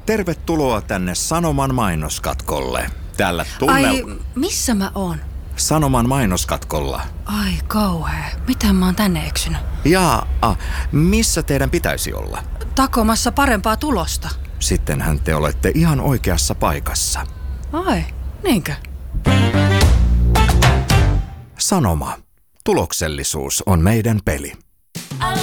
Tervetuloa tänne Sanoman mainoskatkolle. Täällä Ai, missä mä oon? Sanoman mainoskatkolla. Ai kauhea. Miten mä oon tänne eksynyt? Missä teidän pitäisi olla? Takomassa parempaa tulosta. Sittenhän te olette ihan oikeassa paikassa. Ai, niinkö? Sanoma. Tuloksellisuus on meidän peli.